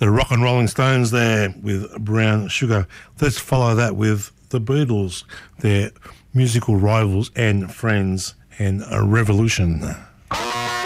The Rock and Rolling Stones there with Brown Sugar. Let's follow that with the Beatles, their musical rivals and friends, and a Revolution.